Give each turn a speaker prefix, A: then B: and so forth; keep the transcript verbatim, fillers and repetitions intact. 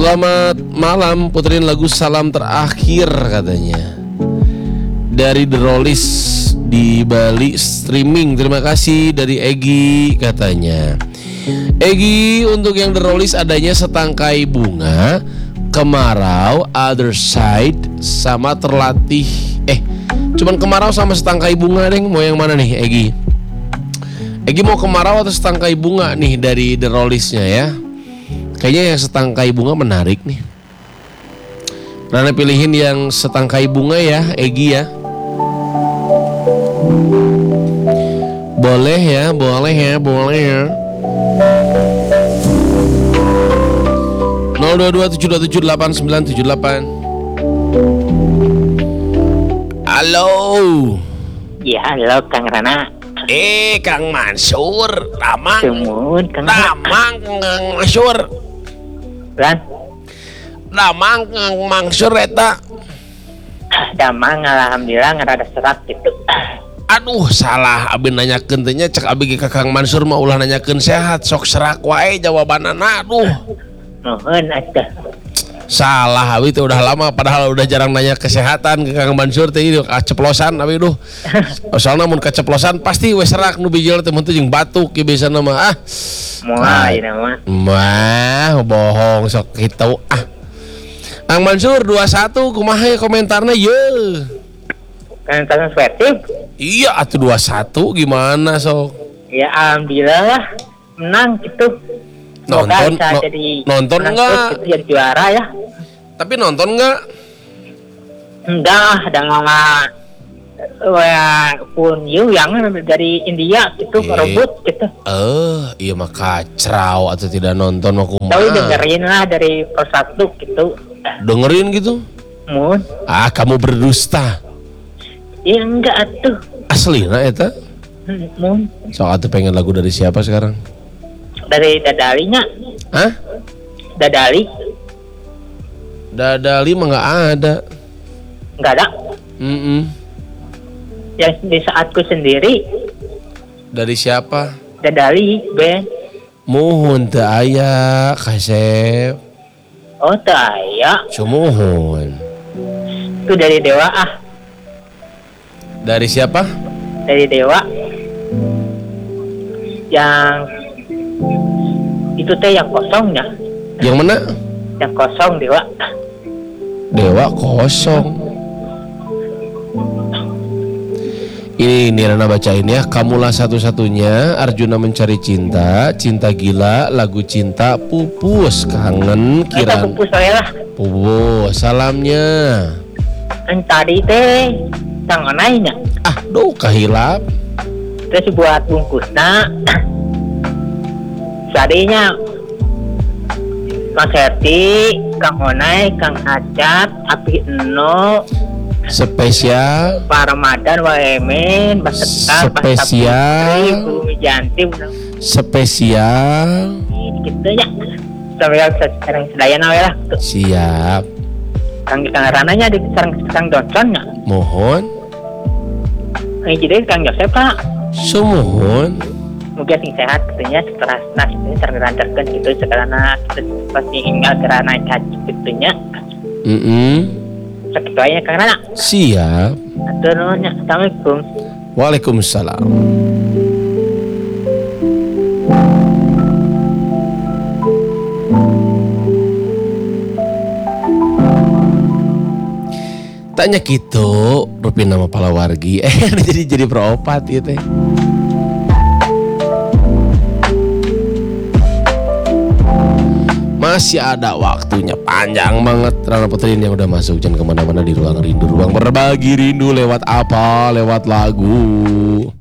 A: Selamat malam, puterin lagu Salam Terakhir katanya dari The Rollies di Bali streaming. Terima kasih dari Egi katanya. Egi, untuk yang The Rollies adanya Setangkai Bunga, Kemarau, Other Side, sama Terlatih. Eh, cuman Kemarau sama Setangkai Bunga deh. Mau yang mana nih Egi? Egi mau Kemarau atau Setangkai Bunga nih dari The Rollies-nya ya? Kayaknya yang Setangkai Bunga menarik nih. Rana pilihin yang Setangkai Bunga ya, Egi ya. Boleh ya, boleh ya, boleh ya. nol dua dua tujuh dua tujuh delapan sembilan tujuh delapan. Halo.
B: Ya, halo Kang Rana.
A: Eh, Kang Mansur, Ramang.
B: Semun, Kang
A: Ramang, Kang Mansur.
B: Lan,
A: Ramang, Kang Mansur eta.
B: damang alhamdulillah ngerada serak gitu.
A: Aduh, salah abi nanyakeun teh nya, cek abi ke Kang Mansur mah ulah nanyakeun sehat, sok serak wae jawabanana. Aduh.
B: Nuhun atuh.
A: Salah abi teh udah lama padahal udah jarang nanya kesehatan ke Kang Mansur teh ieu kaceplosan abi duh. Soalna mun kaceplosan pasti we serak nu bijil teh mun teh jeung batuk ieu biasana mah ah.
B: Moal ieu mah.
A: Mah bohong sok kitu ah. Kang Mansur dua satu kumaha komentarna yeuh.
B: Kan kan versi.
A: Iya atuh dua satu gimana sok?
B: Ya alhamdulillah lah menang gitu.
A: Nonton
B: bisa
A: no,
B: jadi
A: nonton enggak?
B: Gitu, jadi juara ya.
A: Tapi nonton enggak?
B: Enggak, ada ngama wah pun yu yang dari India gitu
A: Eh.
B: rebut gitu.
A: Eh, iya mah kacrau atau tidak nonton mah kumaha?
B: Tapi dengerin lah dari persatu gitu.
A: Dengerin gitu?
B: Mun.
A: Ah, kamu berdusta.
B: Ya enggak atuh.
A: Aslina eta?
B: Mun.
A: Sok atuh pengen lagu dari siapa sekarang?
B: Dari Dadalinya.
A: Hah?
B: Dadali.
A: Dadali mah enggak ada.
B: Enggak ada.
A: Mm-mm.
B: Yang di saatku sendiri.
A: Dari siapa?
B: Dadali band.
A: Muhun teu aya, Kasep.
B: Oh teu aya.
A: Sumuhun.
B: Itu dari Dewa ah.
A: Dari siapa?
B: Dari Dewa. Yang itu teh yang kosongnya.
A: Yang mana?
B: Yang kosong Dewa.
A: Dewa kosong. Ini ini Rana bacain ya. Kamulah satu-satunya, Arjuna Mencari Cinta, Cinta Gila, Lagu Cinta, Pupus, Kangen,
B: Kita
A: Kiran.
B: pupus saya lah.
A: Pupus, salamnya.
B: Kan tadi teh tangananya.
A: Ah, duh kahilap.
B: Terus buat bungkusna. Tadinya Kang Serti, Kang Onai, Kang Acat, Api Eno,
A: Spesial.
B: Pak Ramadan, Waemin, Basetal,
A: Spesial.
B: Bumi Janti,
A: Spesial.
B: gitu ya. Sampai sekarang sedayana we lah.
A: Siap.
B: Kang Kang Rananya di sareng Kang Johnson nya.
A: Mohon.
B: Eh jadi Kang Joseph Pak.
A: Sumuhun.
B: Mungkin sing sehat katanya setelah nah itu sareng lancarkan gitu sekarang kita pasti ingat karena haji gitunya.
A: Mm-mm.
B: Sakit aja Kang Rana.
A: Siap.
B: Atur nuhun. Assalamualaikum.
A: Waalaikumsalam. Tanya gitu, Rupin nama palawargi. Eh, jadi jadi peropat ya teh. Masih ada waktunya, panjang banget. Rana Puterin yang udah masuk, jangan kemana-mana di ruang rindu, ruang berbagi rindu lewat apa? Lewat lagu.